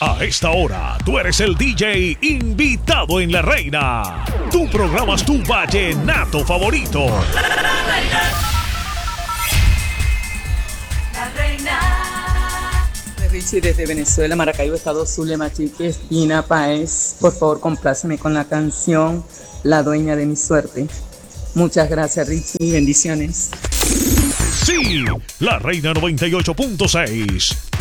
A esta hora, tú eres el DJ invitado en La Reina. Tú programas tu vallenato favorito. La Reina. Richie desde Venezuela, Maracaibo, Estado Zulia, Machique, Espina, Páez. Por favor, compláceme con la canción La Dueña de mi Suerte. Muchas gracias, Richie. Bendiciones. Sí, La Reina 98.6